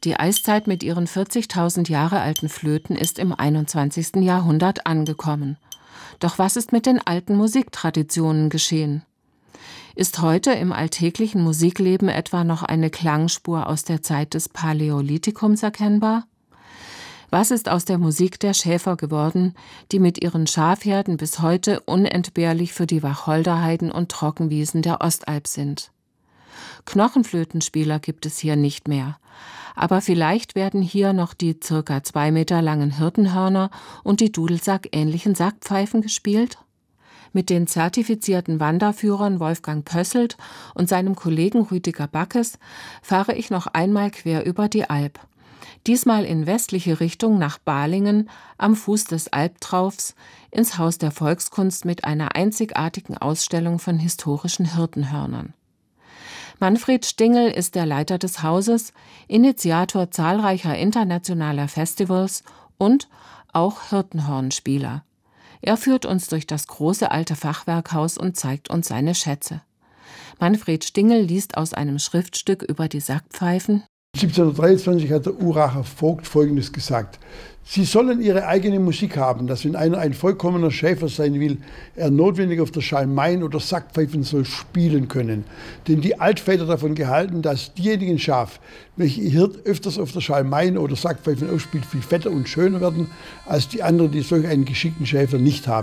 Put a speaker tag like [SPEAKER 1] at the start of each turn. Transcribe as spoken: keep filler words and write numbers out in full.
[SPEAKER 1] Die Eiszeit mit ihren vierzigtausend Jahre alten Flöten ist im einundzwanzigsten Jahrhundert angekommen. Doch was ist mit den alten Musiktraditionen geschehen? Ist heute im alltäglichen Musikleben etwa noch eine Klangspur aus der Zeit des Paläolithikums erkennbar? Was ist aus der Musik der Schäfer geworden, die mit ihren Schafherden bis heute unentbehrlich für die Wacholderheiden und Trockenwiesen der Ostalb sind? Knochenflötenspieler gibt es hier nicht mehr, aber vielleicht werden hier noch die circa zwei Meter langen Hirtenhörner und die Dudelsack-ähnlichen Sackpfeifen gespielt? Mit den zertifizierten Wanderführern Wolfgang Pösselt und seinem Kollegen Rüdiger Backes fahre ich noch einmal quer über die Alb. Diesmal in westliche Richtung nach Balingen am Fuß des Albtraufs ins Haus der Volkskunst mit einer einzigartigen Ausstellung von historischen Hirtenhörnern. Manfred Stingel ist der Leiter des Hauses, Initiator zahlreicher internationaler Festivals und auch Hirtenhornspieler. Er führt uns durch das große alte Fachwerkhaus und zeigt uns seine Schätze. Manfred Stingel liest aus einem Schriftstück über die Sackpfeifen.
[SPEAKER 2] siebzehnhundertdreiundzwanzig hat der Uracher Vogt Folgendes gesagt: Sie sollen ihre eigene Musik haben, dass wenn einer ein vollkommener Schäfer sein will, er notwendig auf der Schalmeien oder Sackpfeifen soll spielen können. Denn die Altväter davon gehalten, dass diejenigen Schaf, welche ihr Hirt öfters auf der Schalmeien oder Sackpfeifen ausspielt, viel fetter und schöner werden, als die anderen, die solch einen geschickten Schäfer nicht haben.